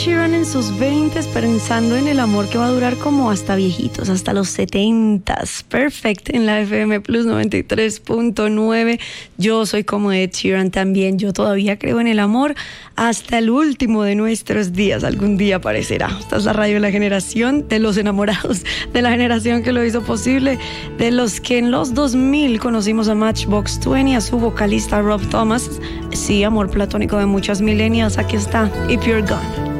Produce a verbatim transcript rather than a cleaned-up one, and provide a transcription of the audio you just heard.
Sheeran en sus veintes pensando en el amor que va a durar como hasta viejitos, hasta los setentas. Perfect en la F M Plus noventa y tres punto nueve. Yo soy como Ed Sheeran también. Yo todavía creo en el amor hasta el último de nuestros días. Algún día aparecerá. Esta es la radio de la generación de los enamorados, de la generación que lo hizo posible, de los que en los dos mil conocimos a Matchbox veinte, a su vocalista Rob Thomas. Sí, amor platónico de muchas millennials. Aquí está If You're Gone.